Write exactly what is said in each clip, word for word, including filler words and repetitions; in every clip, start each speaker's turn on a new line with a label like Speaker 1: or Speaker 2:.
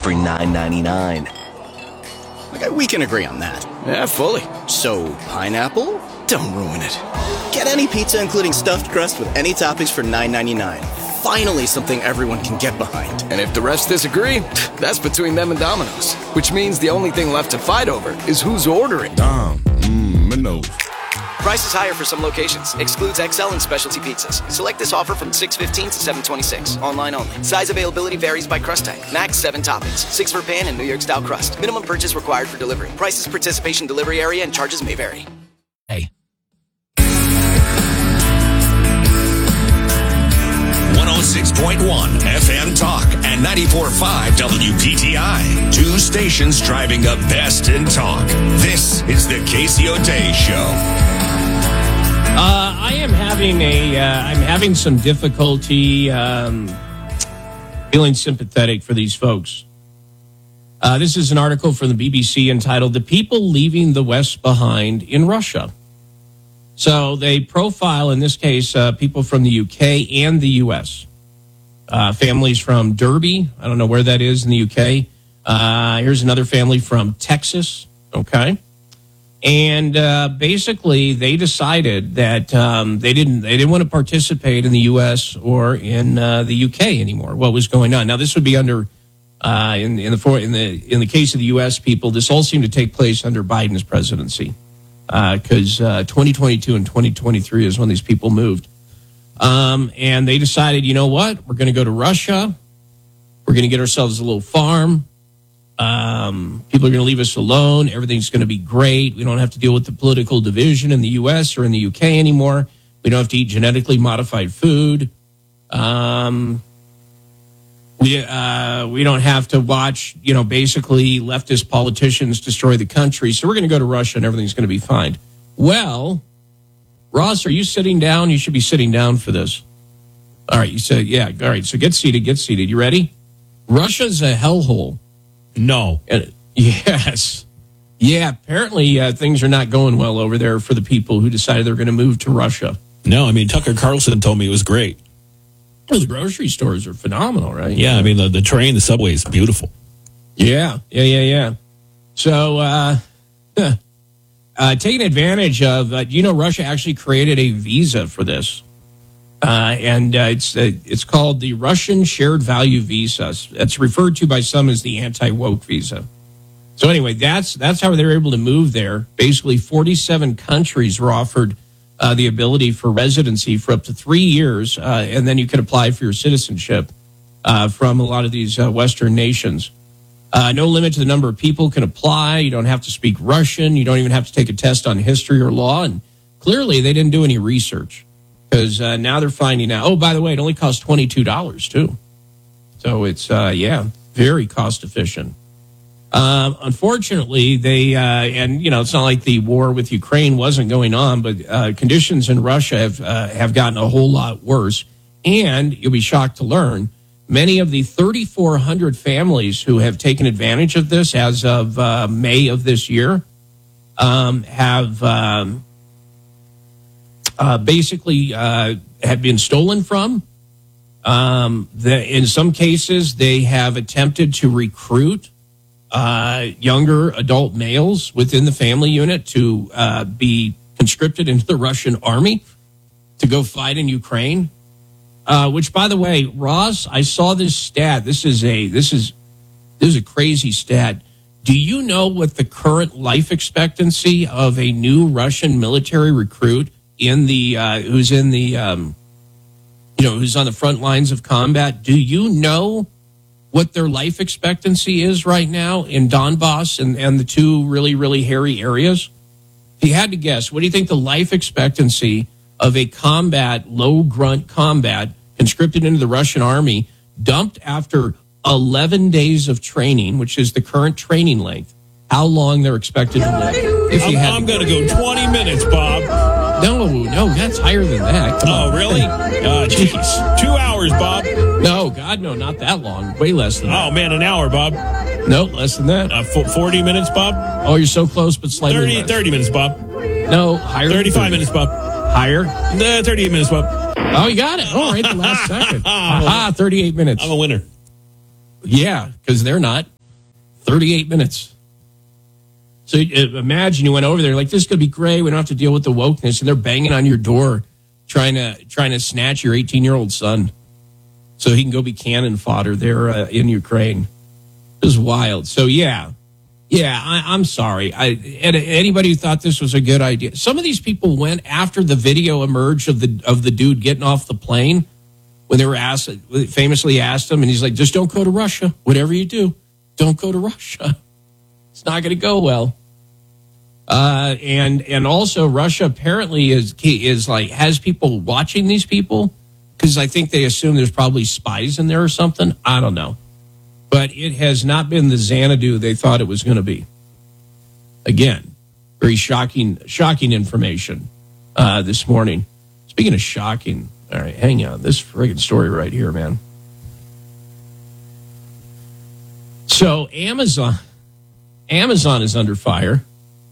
Speaker 1: for nine ninety-nine.
Speaker 2: Okay, we can agree on that. Yeah, fully. So, pineapple? Don't ruin it. Get any pizza including stuffed crust with any toppings for nine ninety-nine. Finally something everyone can get behind.
Speaker 3: And if the rest disagree, that's between them and Domino's. Which means the only thing left to fight over is who's ordering.
Speaker 4: Dom, mmm, Minnows.
Speaker 3: Price is higher for some locations. Excludes X L and specialty pizzas. Select this offer from six fifteen to seven twenty-six. Online only. Size availability varies by crust type. Max seven toppings. Six for pan and New York style crust. Minimum purchase required for delivery. Prices, participation, delivery area, and charges may vary.
Speaker 1: Hey.
Speaker 5: one oh six point one F M Talk and ninety-four point five W P T I. Two stations driving the best in talk. This is the Casey O'Day Show.
Speaker 6: Uh, I am having a, uh, I'm having some difficulty um, feeling sympathetic for these folks. Uh, this is an article from the B B C entitled "The People Leaving the West Behind in Russia." So they profile, in this case, uh, people from the U K and the U S. Uh, families from Derby. I don't know where that is in the U K. Uh, here's another family from Texas. Okay. And uh, basically, they decided that um, they didn't they didn't want to participate in the U S or in uh, the U K anymore. What was going on? Now, this would be under uh, in in the for, in the in the case of the U S people. This all seemed to take place under Biden's presidency, because uh, uh, twenty twenty-two and twenty twenty-three is when these people moved. Um, and they decided, you know what? We're going to go to Russia. We're going to get ourselves a little farm. Um, people are going to leave us alone. Everything's going to be great. We don't have to deal with the political division in the U S or in the U K anymore. We don't have to eat genetically modified food. Um, we uh, we don't have to watch, you know, basically leftist politicians destroy the country. So we're going to go to Russia and everything's going to be fine. Well, Ross, are you sitting down? You should be sitting down for this. All right, you said, yeah, all right. So get seated, get seated. You ready? Russia's a hellhole.
Speaker 7: No.
Speaker 6: And, yes. Yeah, apparently uh, things are not going well over there for the people who decided they're going to move to Russia.
Speaker 7: No, I mean, Tucker Carlson told me it was great.
Speaker 6: Well, the grocery stores are phenomenal, right?
Speaker 7: Yeah, I mean, the, the train, the subway is beautiful.
Speaker 6: Yeah, yeah, yeah, yeah. So, uh, uh, taking advantage of, uh, you know, Russia actually created a visa for this. Uh, and uh, it's uh, it's called the Russian Shared Value Visa. It's referred to by some as the anti-woke visa. So anyway, that's that's how they were able to move there. Basically, forty-seven countries were offered uh, the ability for residency for up to three years, uh, and then you could apply for your citizenship uh, from a lot of these uh, Western nations. Uh, no limit to the number of people can apply. You don't have to speak Russian. You don't even have to take a test on history or law. And clearly, they didn't do any research. Because uh, now they're finding out, oh, by the way, it only costs twenty-two dollars, too. So it's, uh, yeah, very cost efficient. Um, unfortunately, they, uh, and, you know, it's not like the war with Ukraine wasn't going on, but uh, conditions in Russia have, uh, have gotten a whole lot worse. And you'll be shocked to learn, many of the thirty-four hundred families who have taken advantage of this as of uh, May of this year um, have... Um, Uh, basically uh, have been stolen from. Um, the, in some cases, they have attempted to recruit uh, younger adult males within the family unit to uh, be conscripted into the Russian army to go fight in Ukraine. Uh, which, by the way, Ross, I saw this stat. This is a this is this is a crazy stat. Do you know what the current life expectancy of a new Russian military recruit in the uh, who's in the um, you know who's on the front lines of combat? Do you know what their life expectancy is right now in Donbass and, and the two really really hairy areas? If you had to guess, what do you think the life expectancy of a combat low grunt combat conscripted into the Russian army, dumped after eleven days of training, which is the current training length? How long they're expected to live? If you
Speaker 7: I'm, I'm going to go twenty minutes, Bob.
Speaker 6: No, no, that's higher than that. Come
Speaker 7: oh,
Speaker 6: on.
Speaker 7: really? Uh, geez. Two hours, Bob.
Speaker 6: No, God, no, not that long. Way less than that.
Speaker 7: Oh, man, an hour, Bob.
Speaker 6: No, less than that.
Speaker 7: Uh, forty minutes, Bob.
Speaker 6: Oh, you're so close, but slightly
Speaker 7: thirty,
Speaker 6: less.
Speaker 7: thirty minutes, Bob.
Speaker 6: No, higher.
Speaker 7: thirty-five minutes, Bob.
Speaker 6: Higher?
Speaker 7: Uh, thirty-eight minutes, Bob.
Speaker 6: Oh, you got it. All right, the last second. Aha, thirty-eight minutes.
Speaker 7: I'm a winner.
Speaker 6: Yeah, because they're not. thirty-eight minutes. So uh, imagine you went over there like, this is going to be great. We don't have to deal with the wokeness. And they're banging on your door trying to trying to snatch your eighteen-year-old son so he can go be cannon fodder there uh, in Ukraine. It was wild. So, yeah. Yeah, I, I'm sorry. I, anybody who thought this was a good idea. Some of these people went after the video emerged of the of the dude getting off the plane when they were asked, famously asked him, and he's like, just don't go to Russia. Whatever you do, don't go to Russia. It's not going to go well. Uh, and and also Russia apparently is is like has people watching these people because I think they assume there's probably spies in there or something. I don't know, but it has not been the Xanadu they thought it was going to be. Again, very shocking shocking information uh, this morning. Speaking of shocking, all right, hang on, this friggin' story right here, man. So Amazon, Amazon is under fire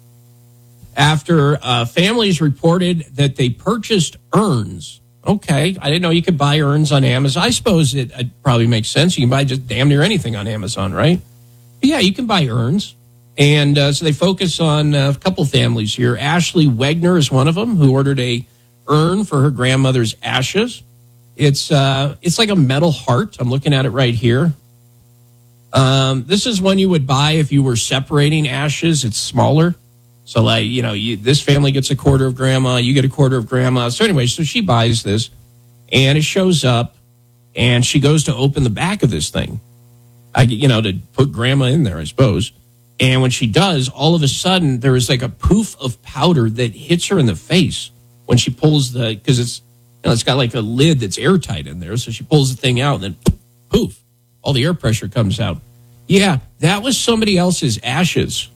Speaker 6: after uh, families reported that they purchased urns. Okay, I didn't know you could buy urns on Amazon. I suppose it, it probably makes sense. You can buy just damn near anything on Amazon, right? But yeah, you can buy urns. And uh, so they focus on uh, a couple families here. Ashley Wegner is one of them who ordered a urn for her grandmother's ashes. It's uh, it's like a metal heart. I'm looking at it right here. Um, this is one you would buy if you were separating ashes. It's smaller. So, like, you know, you, this family gets a quarter of grandma, you get a quarter of grandma. So, anyway, so she buys this, and it shows up, and she goes to open the back of this thing, I, you know, to put grandma in there, I suppose. And when she does, all of a sudden, there is like a poof of powder that hits her in the face when she pulls the, because it's, you know, it's got like a lid that's airtight in there. So she pulls the thing out, and then poof, all the air pressure comes out. Yeah, that was somebody else's ashes.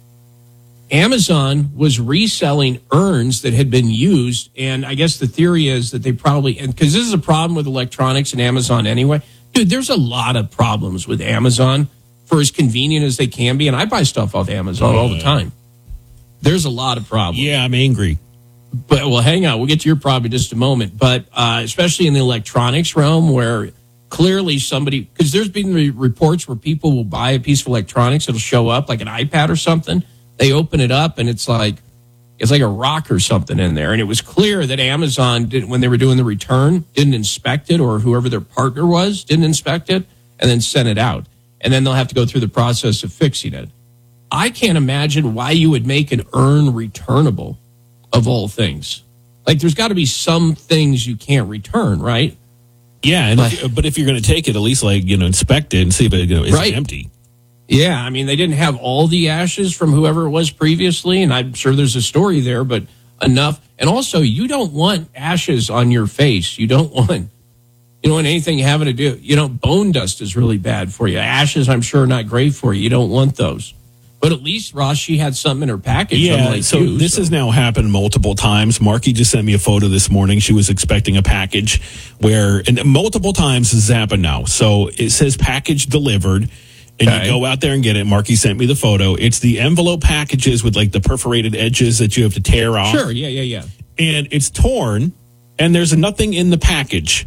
Speaker 6: Amazon was reselling urns that had been used, and I guess the theory is that they probably, and because this is a problem with electronics and Amazon anyway. Dude, there's a lot of problems with Amazon for as convenient as they can be, and I buy stuff off Amazon oh, all the yeah. time. There's a lot of problems.
Speaker 7: Yeah, I'm angry.
Speaker 6: But, well, hang on. We'll get to your problem in just a moment. But uh, especially in the electronics realm where clearly somebody, because there's been reports where people will buy a piece of electronics, it'll show up like an iPad or something. They open it up and it's like it's like a rock or something in there. And it was clear that Amazon didn't, when they were doing the return, didn't inspect it, or whoever their partner was didn't inspect it and then sent it out. And then they'll have to go through the process of fixing it. I can't imagine why you would make an urn returnable of all things. Like there's got to be some things you can't return, right?
Speaker 7: Yeah, and but if, but if you're going to take it, at least like, you know, inspect it and see if it, you know, is
Speaker 6: right.
Speaker 7: empty.
Speaker 6: Yeah, I mean, they didn't have all the ashes from whoever it was previously, and I'm sure there's a story there, but enough. And also, you don't want ashes on your face. You don't want, you don't want anything having to do, you know, bone dust is really bad for you. Ashes, I'm sure, are not great for you. You don't want those. But at least, Ross, she had something in her package.
Speaker 7: Yeah,
Speaker 6: unlike
Speaker 7: so
Speaker 6: you,
Speaker 7: this
Speaker 6: so.
Speaker 7: has now happened multiple times. Marky just sent me a photo this morning. She was expecting a package where, and multiple times this has happened now. So it says package delivered. And okay. you go out there and get it. Marky sent me the photo. It's the envelope packages with like the perforated edges that you have to tear off.
Speaker 6: Sure, yeah, yeah, yeah.
Speaker 7: And it's torn, and there's nothing in the package.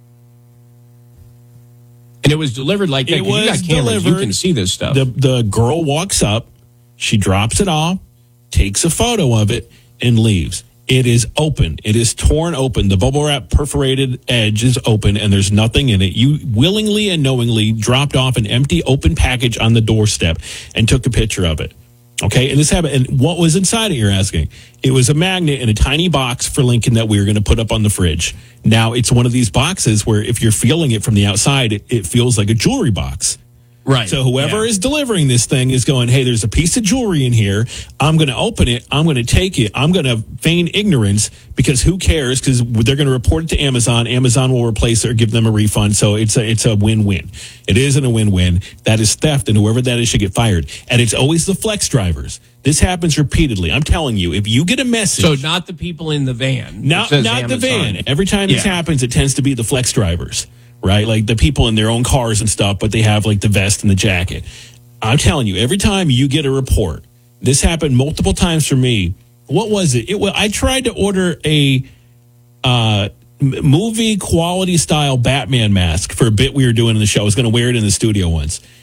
Speaker 6: And it was delivered like that.
Speaker 7: It was
Speaker 6: you got cameras,
Speaker 7: delivered.
Speaker 6: You can see this stuff.
Speaker 7: The, the girl walks up, she drops it off, takes a photo of it, and leaves. It is open. It is torn open. The bubble wrap perforated edge is open, and there's nothing in it. You willingly and knowingly dropped off an empty, open package on the doorstep and took a picture of it. Okay, and this happened. And what was inside it, you're asking? It was a magnet in a tiny box for Lincoln that we were going to put up on the fridge. Now, it's one of these boxes where if you're feeling it from the outside, it, it feels like a jewelry box.
Speaker 6: Right.
Speaker 7: So whoever
Speaker 6: yeah.
Speaker 7: is delivering this thing is going, hey, there's a piece of jewelry in here. I'm going to open it. I'm going to take it. I'm going to feign ignorance because who cares? Because they're going to report it to Amazon. Amazon will replace it or give them a refund. So it's a, it's a win-win. It isn't a win-win. That is theft, and whoever that is should get fired. And it's always the flex drivers. This happens repeatedly. I'm telling you, if you get a message.
Speaker 6: So not the people in the van.
Speaker 7: Not, not the van. Every time this yeah. happens, it tends to be the flex drivers. Right? Like the people in their own cars and stuff, but they have like the vest and the jacket. I'm telling you, every time you get a report, this happened multiple times for me. What was it? It was, I tried to order a uh, movie quality style Batman mask for a bit we were doing in the show. I was going to wear it in the studio once.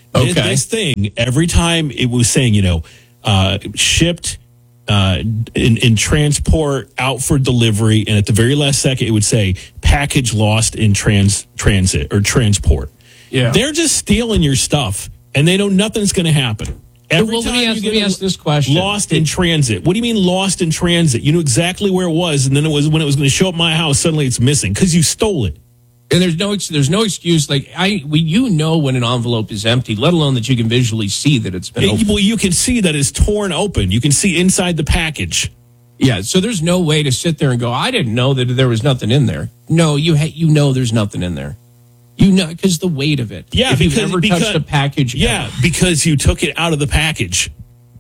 Speaker 7: This,
Speaker 6: Okay.
Speaker 7: this thing, every time it was saying, you know, uh, shipped uh, in, in transport, out for delivery, and at the very last second, it would say package lost in trans transit or transport.
Speaker 6: Yeah.
Speaker 7: They're just stealing your stuff, and they know nothing's going to happen. Every
Speaker 6: Well, let me
Speaker 7: time
Speaker 6: ask-
Speaker 7: you get
Speaker 6: let me
Speaker 7: a-
Speaker 6: ask this question.
Speaker 7: Lost in transit. What do you mean lost in transit? You knew exactly where it was, and then it was when it was going to show up at my house. Suddenly, it's missing because you stole it.
Speaker 6: And there's no ex- there's no excuse. Like I, we, you know when an envelope is empty, let alone that you can visually see that it's been
Speaker 7: It-
Speaker 6: opened.
Speaker 7: well, you can see that it's torn open. You can see inside the package.
Speaker 6: Yeah, so there's no way to sit there and go, I didn't know that there was nothing in there. No, you ha- you know there's nothing in there. You know because the weight of it.
Speaker 7: Yeah,
Speaker 6: if
Speaker 7: because
Speaker 6: you've ever
Speaker 7: because,
Speaker 6: touched a package.
Speaker 7: Yeah,
Speaker 6: ever.
Speaker 7: because you took it out of the package.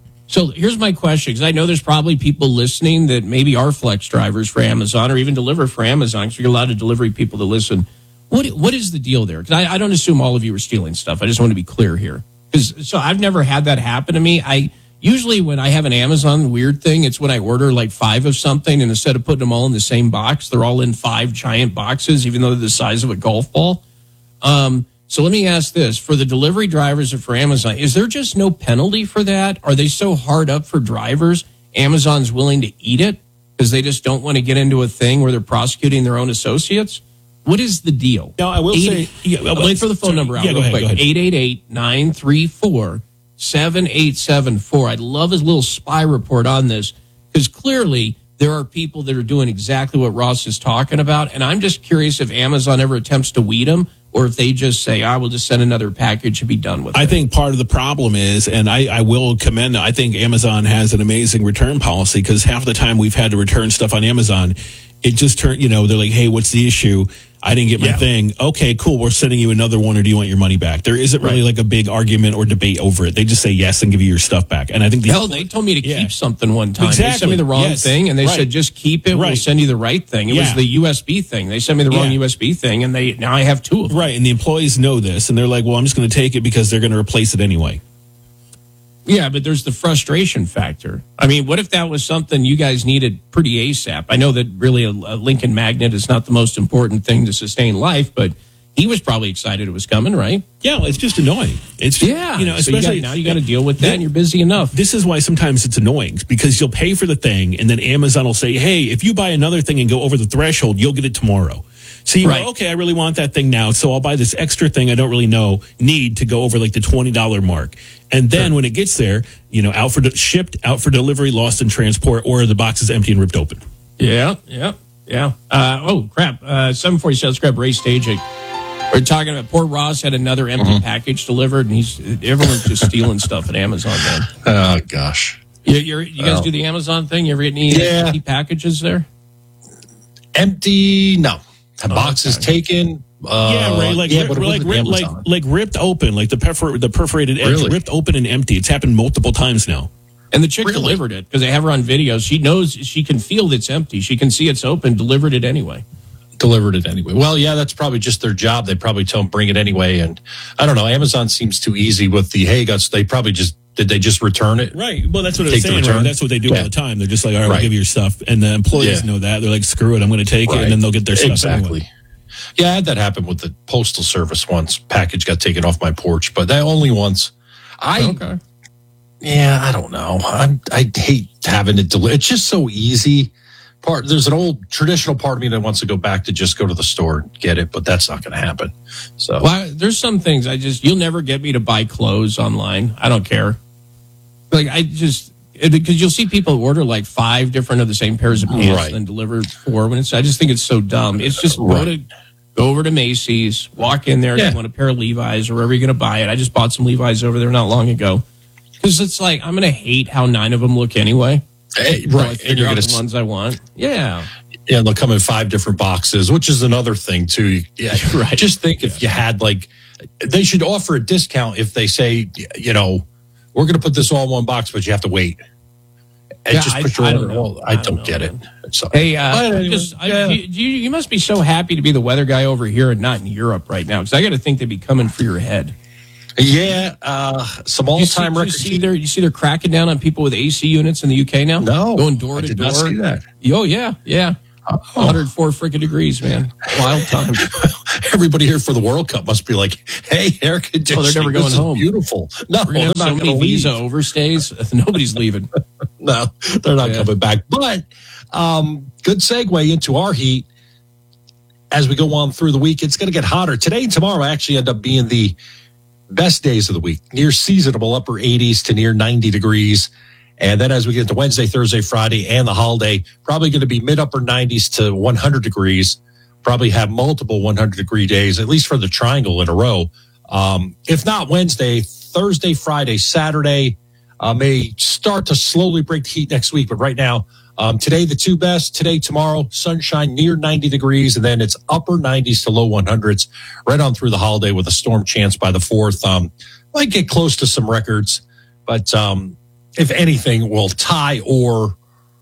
Speaker 6: So here's my question, because I know there's probably people listening that maybe are flex drivers for Amazon or even deliver for Amazon, because you're allowed to delivery people to listen. What What is the deal there? Because I, I don't assume all of you are stealing stuff. I just want to be clear here. Because so I've never had that happen to me. I usually when I have an Amazon weird thing, it's when I order like five of something, and instead of putting them all in the same box, they're all in five giant boxes, even though they're the size of a golf ball. Um, so let me ask this. For the delivery drivers or for Amazon, is there just no penalty for that? Are they so hard up for drivers, Amazon's willing to eat it because they just don't want to get into a thing where they're prosecuting their own associates? What is the deal?
Speaker 7: Now, I will
Speaker 6: Eight-
Speaker 7: say- yeah,
Speaker 6: I'll wait for the phone
Speaker 7: sorry.
Speaker 6: number out
Speaker 7: Yeah, go
Speaker 6: real
Speaker 7: ahead,
Speaker 6: quick.
Speaker 7: go ahead.
Speaker 6: eight eight eight, nine three four, seven eight seven four. I'd love his little spy report on this because clearly there are people that are doing exactly what Ross is talking about. And I'm just curious if Amazon ever attempts to weed them or if they just say, I will just send another package and be done with it.
Speaker 7: I think part of the problem is, and I, I will commend, I think Amazon has an amazing return policy because half the time we've had to return stuff on Amazon, it just turned, you know, they're like, hey, what's the issue? I didn't get my
Speaker 6: Yeah.
Speaker 7: thing. Okay, cool. We're sending you another one, or do you want your money back? There isn't really
Speaker 6: Right.
Speaker 7: like a big argument or debate over it. They just say yes and give you your stuff back. And I think the
Speaker 6: Hell, they told me to
Speaker 7: Yeah.
Speaker 6: keep something one time. They sent
Speaker 7: Exactly.
Speaker 6: me the wrong
Speaker 7: Yes.
Speaker 6: thing, and they
Speaker 7: Right.
Speaker 6: said, just keep it. We'll
Speaker 7: Right.
Speaker 6: send you the right thing. It
Speaker 7: Yeah.
Speaker 6: was the U S B thing. They sent me the wrong
Speaker 7: Yeah.
Speaker 6: U S B thing, and they now I have two of them.
Speaker 7: right, and the employees know this, and they're like, well, I'm just going to take it because they're going to replace it anyway.
Speaker 6: Yeah, but there's the frustration factor. I mean, what if that was something you guys needed pretty ASAP? I know that really a, a Lincoln magnet is not the most important thing to sustain life, but he was probably excited it was coming, right?
Speaker 7: Yeah, it's just annoying. It's
Speaker 6: Yeah.
Speaker 7: you know,
Speaker 6: So you
Speaker 7: especially
Speaker 6: got- now you got to deal with that, and you're busy enough.
Speaker 7: This is why sometimes it's annoying because you'll pay for the thing, and then Amazon will say, "Hey, if you buy another thing and go over the threshold, you'll get it tomorrow." So you
Speaker 6: Right.
Speaker 7: go, "Okay, I really want that thing now, so I'll buy this extra thing I don't really know need to go over like the twenty dollar mark." And then when it gets there, you know, out for de- shipped, out for delivery, lost in transport, or the box is empty and ripped open.
Speaker 6: Yeah, yeah, yeah. Uh, oh, crap. Uh, seven forty-seven, let's grab Ray Staging. We're talking about poor Ross had another empty
Speaker 8: Mm-hmm.
Speaker 6: package delivered, and he's everyone's just stealing stuff at Amazon, man.
Speaker 8: Oh gosh,
Speaker 6: You, you're, you guys
Speaker 8: Oh.
Speaker 6: do the Amazon thing? You ever get any
Speaker 8: Yeah.
Speaker 6: empty packages there?
Speaker 8: empty. No, the box is
Speaker 6: okay.
Speaker 8: taken. Uh,
Speaker 7: yeah, right. Like,
Speaker 8: yeah,
Speaker 7: rip-
Speaker 8: but it
Speaker 7: like,
Speaker 8: wasn't
Speaker 7: rip- like,
Speaker 8: Amazon.
Speaker 7: like ripped open, like the perfor- the perforated edge,
Speaker 8: Really?
Speaker 7: ripped open and empty. It's happened multiple times now.
Speaker 6: And the chick
Speaker 8: Really?
Speaker 6: delivered it because they have her on video. She knows she can feel it's empty. She can see it's open, delivered it anyway.
Speaker 8: Delivered it anyway. Well, yeah, that's probably just their job. They probably tell them bring it anyway. And I don't know. Amazon seems too easy with the hey guts. They probably just did. They just return it.
Speaker 7: Right. Well, that's what I was
Speaker 8: Take the
Speaker 7: saying. Right?
Speaker 8: return.
Speaker 7: That's what they do
Speaker 8: Yeah.
Speaker 7: all the time. They're just like, all right,
Speaker 8: Right.
Speaker 7: we'll give you your stuff. And the employees
Speaker 8: Yeah.
Speaker 7: know that. They're like, screw it, I'm going to take it.
Speaker 8: Right.
Speaker 7: And then they'll get their stuff
Speaker 8: Exactly.
Speaker 7: anyway.
Speaker 8: Yeah, I had that happen with the postal service once. Package got taken off my porch, but that only once. I
Speaker 6: Okay.
Speaker 8: yeah, I don't know. I I hate having it delivered. It's just so easy. Part there's an old traditional part of me that wants to go back to just go to the store and get it, but that's not going to happen. So
Speaker 6: Well, there's some things I just, you'll never get me to buy clothes online. I don't care. Like, I just, because you'll see people order like five different of the same pairs of pants
Speaker 8: Right.
Speaker 6: and deliver four. When it's, I just think it's so dumb. It's just go to go over to Macy's, walk in there,
Speaker 8: Yeah.
Speaker 6: you want a pair of Levi's or wherever you're going to buy it. I just bought some Levi's over there not long ago because it's like I'm going to hate how nine of them look anyway.
Speaker 8: Hey,
Speaker 6: So I
Speaker 8: right, and
Speaker 6: figure
Speaker 8: you're
Speaker 6: out
Speaker 8: going
Speaker 6: the
Speaker 8: to
Speaker 6: ones I want. Yeah.
Speaker 8: yeah, they'll come in five different boxes, which is another thing too. Yeah,
Speaker 6: Right.
Speaker 8: Just think if you had like, they should offer a discount if they say, you know, we're going to put this all in one box, but you have to wait. And
Speaker 6: Yeah,
Speaker 8: just
Speaker 6: I-
Speaker 8: put your
Speaker 6: I
Speaker 8: order.
Speaker 6: don't know.
Speaker 8: Well, I,
Speaker 6: I
Speaker 8: don't,
Speaker 6: don't know,
Speaker 8: get
Speaker 6: man.
Speaker 8: it. So,
Speaker 6: Hey, uh,
Speaker 8: but
Speaker 6: I
Speaker 8: anyway,
Speaker 6: just, I,
Speaker 8: yeah.
Speaker 6: you, you you must be so happy to be the weather guy over here and not in Europe right now because I got to think they'd be coming for your head.
Speaker 8: yeah, uh, some
Speaker 6: You see,
Speaker 8: all-time
Speaker 6: you
Speaker 8: record.
Speaker 6: see they're you see they're cracking down on people with A C units in the U K now.
Speaker 8: No,
Speaker 6: going door
Speaker 8: I
Speaker 6: to
Speaker 8: did
Speaker 6: door.
Speaker 8: not see that.
Speaker 6: Oh yeah, yeah. one hundred four freaking degrees, man. Wild time.
Speaker 8: Everybody here for the World Cup must be like, hey, air conditioning.
Speaker 6: Oh, they're never going
Speaker 8: this is
Speaker 6: home.
Speaker 8: Beautiful. No,
Speaker 6: We're going to
Speaker 8: they're
Speaker 6: have
Speaker 8: not
Speaker 6: so many
Speaker 8: gonna
Speaker 6: visa
Speaker 8: leave.
Speaker 6: overstays. Nobody's leaving.
Speaker 8: No, they're not
Speaker 6: Yeah.
Speaker 8: coming back. But um, good segue into our heat. As we go on through the week, it's going to get hotter. Today and tomorrow actually end up being the best days of the week. Near seasonable upper eighties to near ninety degrees. And then as we get to Wednesday, Thursday, Friday, and the holiday, probably going to be mid upper nineties to one hundred degrees. Probably have multiple one hundred degree days, at least for the triangle in a row. Um, if not Wednesday, Thursday, Friday, Saturday uh, may start to slowly break the heat next week. But right now, um, today, the two best. Today, tomorrow, sunshine near ninety degrees. And then it's upper nineties to low hundreds right on through the holiday with a storm chance by the fourth. Um, might get close to some records, but um, if anything, will tie or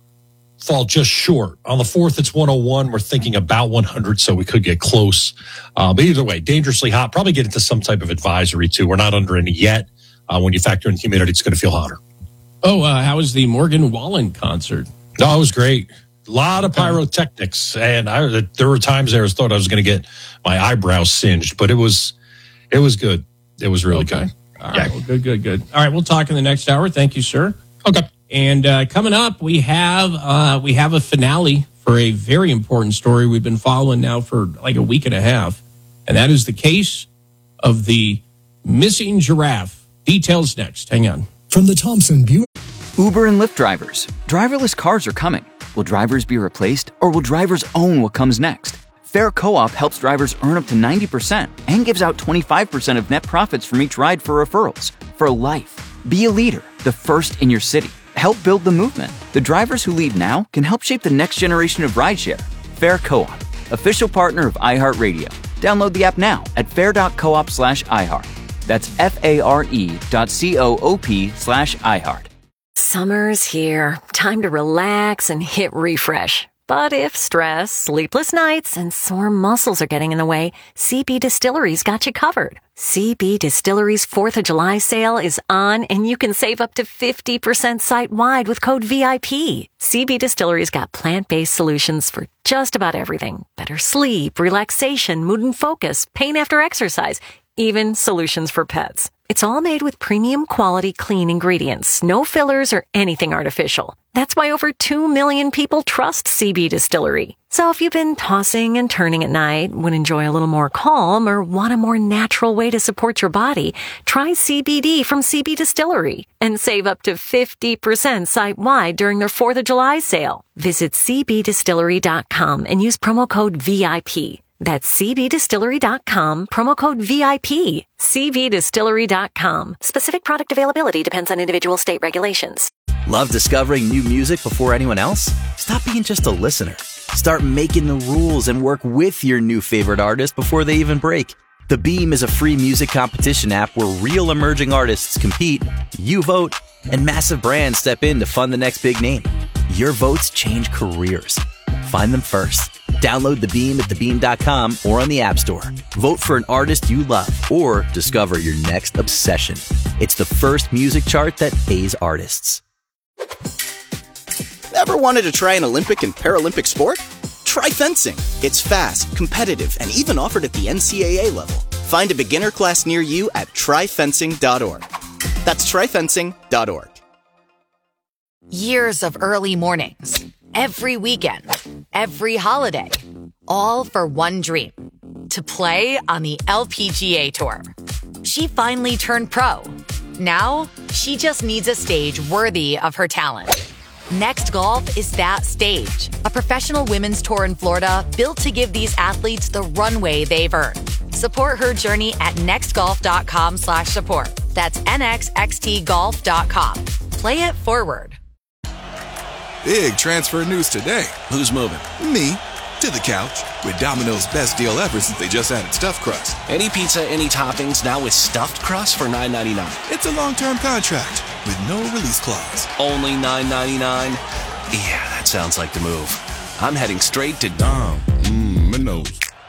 Speaker 8: fall just short. On the fourth, it's one oh one. We're thinking about one hundred, so we could get close. Uh, but either way, dangerously hot. Probably get into some type of advisory, too. We're not under any yet. Uh, when you factor in humidity, it's going to feel hotter.
Speaker 6: Oh, uh, how was the Morgan Wallen concert?
Speaker 8: No, it was great. A lot of pyrotechnics. And I, there were times there I thought I was going to get my eyebrows singed, but it was it was good. It was really
Speaker 6: Okay.
Speaker 8: good.
Speaker 6: All right. Well, good, good, good. All right. We'll talk in the next hour. Thank you, sir.
Speaker 8: Okay.
Speaker 6: And uh, coming up, we have uh, we have a finale for a very important story we've been following now for like a week and a half, and that is the case of the missing giraffe. Details next. Hang on.
Speaker 9: From the Thompson Buick.
Speaker 10: Uber and Lyft drivers. Driverless cars are coming. Will drivers be replaced, or will drivers own what comes next? Fair Co-op helps drivers earn up to ninety percent and gives out twenty-five percent of net profits from each ride for referrals. For life. Be a leader, the first in your city. Help build the movement. The drivers who lead now can help shape the next generation of rideshare. Fair Co-op, official partner of iHeartRadio. Download the app now at fair.coop slash iHeart. That's F-A-R-E dot C-O-O-P slash iHeart.
Speaker 11: Summer's here. Time to relax and hit refresh. But if stress, sleepless nights, and sore muscles are getting in the way, C B Distillery's got you covered. C B Distillery's fourth of July sale is on, and you can save up to fifty percent site-wide with code V I P. C B Distillery's got plant-based solutions for just about everything. Better sleep, relaxation, mood and focus, pain after exercise, even solutions for pets. It's all made with premium quality clean ingredients, no fillers or anything artificial. That's why over two million people trust C B Distillery. So if you've been tossing and turning at night, would enjoy a little more calm, or want a more natural way to support your body, try C B D from C B Distillery and save up to fifty percent site-wide during their fourth of July sale. Visit C B distillery dot com and use promo code V I P. That's C B distillery dot com, promo code V I P. C B distillery dot com. Specific product availability depends on individual state regulations.
Speaker 1: Love discovering new music before anyone else? Stop being just a listener. Start making the rules and work with your new favorite artist before they even break. The Beam is a free music competition app where real emerging artists compete, you vote, and massive brands step in to fund the next big name. Your votes change careers. Find them first. Download The Beam at the beam dot com or on the App Store. Vote for an artist you love or discover your next obsession. It's the first music chart that pays artists.
Speaker 2: Ever wanted to try an Olympic and Paralympic sport? Try fencing. It's fast, competitive, and even offered at the N C A A level. Find a beginner class near you at try fencing dot org. That's try fencing dot org.
Speaker 12: Years of early mornings, every weekend, every holiday, all for one dream, to play on the L P G A Tour. She finally turned pro. Now, she just needs a stage worthy of her talent. Next Golf is that stage, a professional women's tour in Florida built to give these athletes the runway they've earned. Support her journey at nextgolf.com slash support. That's nxxtgolf dot com. Play it forward.
Speaker 4: Big transfer news today.
Speaker 5: Who's moving?
Speaker 4: Me. To the couch. With Domino's best deal ever since they just added stuffed crust.
Speaker 3: Any pizza, any toppings, now with stuffed crust for nine ninety-nine.
Speaker 4: It's a long-term contract with no release clause.
Speaker 3: Only nine ninety-nine? Yeah, that sounds like the move. I'm heading straight to Dom.
Speaker 4: Mmm, Minos.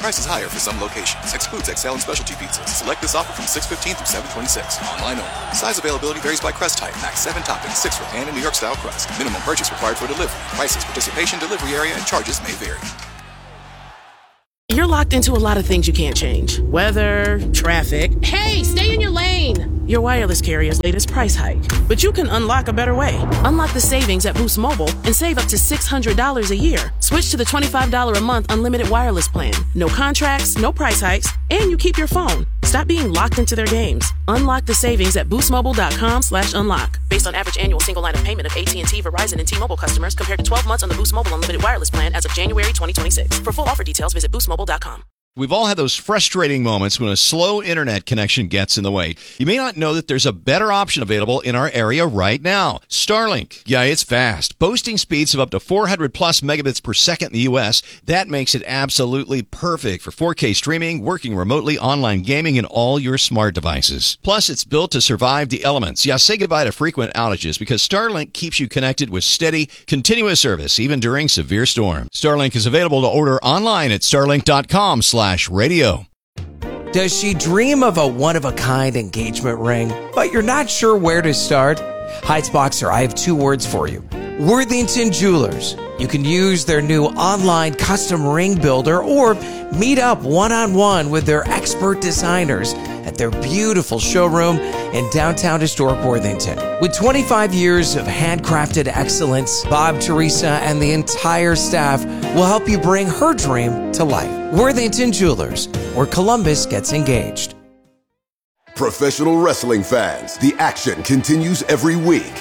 Speaker 4: Prices higher for some locations. Excludes X L and specialty pizzas. Select this offer from six fifteen through seven twenty-six. Online only. Size availability varies by crust type. Max seven toppings, six for pan and New York style crust. Minimum purchase required for delivery. Prices, participation, delivery area, and charges may vary.
Speaker 9: You're locked into a lot of things you can't change. Weather, traffic. Hey, stay in your lane! Your wireless carrier's latest price hike. But you can unlock a better way. Unlock the savings at Boost Mobile and save up to six hundred dollars a year. Switch to the twenty-five dollars a month unlimited wireless plan. No contracts, no price hikes, and you keep your phone. Stop being locked into their games. Unlock the savings at boostmobile.com slash unlock. Based on average annual single line of payment of A T and T, Verizon, and T-Mobile customers compared to twelve months on the Boost Mobile unlimited wireless plan as of January twenty twenty-six. For full offer details, visit boost mobile dot com.
Speaker 13: We've all had those frustrating moments when a slow internet connection gets in the way. You may not know that there's a better option available in our area right now. Starlink. Yeah, it's fast. Boasting speeds of up to four hundred plus megabits per second in the U S. That makes it absolutely perfect for four K streaming, working remotely, online gaming, and all your smart devices. Plus, it's built to survive the elements. Yeah, say goodbye to frequent outages because Starlink keeps you connected with steady, continuous service, even during severe storms. Starlink is available to order online at starlink.com slash radio.
Speaker 14: Does she dream of a one-of-a-kind engagement ring, but you're not sure where to start? Heights Boxer, I have two words for you. Worthington Jewelers. You can use their new online custom ring builder or meet up one-on-one with their expert designers at their beautiful showroom in downtown historic Worthington. With twenty-five years of handcrafted excellence, Bob, Teresa, and the entire staff will help you bring her dream to life. Worthington Jewelers, where Columbus gets engaged.
Speaker 15: Professional wrestling fans, the action continues every week.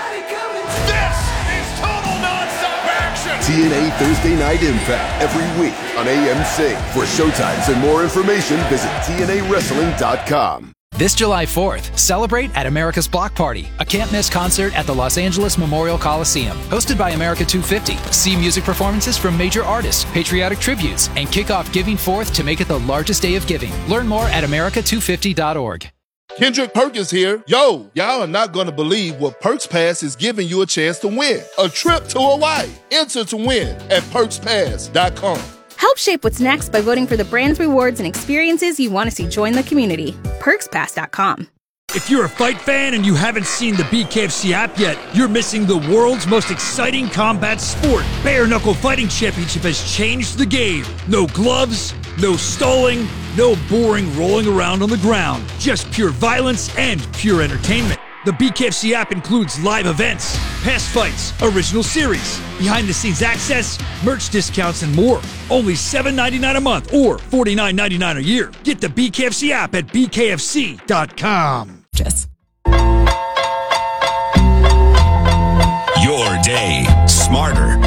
Speaker 15: T N A Thursday Night Impact every week on A M C. For showtimes and more information, visit T N A wrestling dot com.
Speaker 16: This July fourth, celebrate at America's Block Party, a can't-miss concert at the Los Angeles Memorial Coliseum. Hosted by America two fifty. See music performances from major artists, patriotic tributes, and kick off Giving Fourth to make it the largest day of giving. Learn more at america two fifty dot org.
Speaker 17: Kendrick Perkins here. Yo, y'all are not going to believe what Perks Pass is giving you a chance to win. A trip to Hawaii. Enter to win at perks pass dot com.
Speaker 18: Help shape what's next by voting for the brands, rewards, and experiences you want to see join the community. perks pass dot com.
Speaker 19: If you're a fight fan and you haven't seen the B K F C app yet, you're missing the world's most exciting combat sport. Bare Knuckle Fighting Championship has changed the game. No gloves, no stalling, no boring rolling around on the ground. Just pure violence and pure entertainment. The B K F C app includes live events, past fights, original series, behind-the-scenes access, merch discounts, and more. Only seven dollars and ninety-nine cents a month or forty-nine dollars and ninety-nine cents a year. Get the B K F C app at b k f c dot com.
Speaker 18: Just.
Speaker 5: Your day smarter,